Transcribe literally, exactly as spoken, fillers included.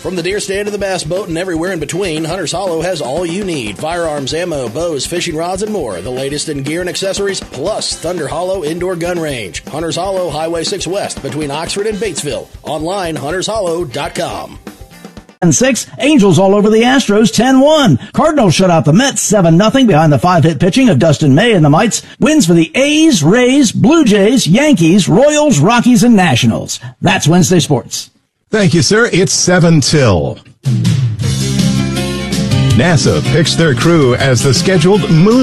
From the deer stand to the bass boat and everywhere in between, Hunter's Hollow has all you need. Firearms, ammo, bows, fishing rods, and more. The latest in gear and accessories, plus Thunder Hollow Indoor Gun Range. Hunter's Hollow, Highway six West, between Oxford and Batesville. Online, hunters hollow dot com. And six, Angels all over the Astros ten one. Cardinals shut out the Mets seven nothing behind the five-hit pitching of Dustin May and the Mites. Wins for the A's, Rays, Blue Jays, Yankees, Royals, Rockies, and Nationals. That's Wednesday Sports. Thank you, sir. It's seven till. NASA picks their crew as the scheduled moon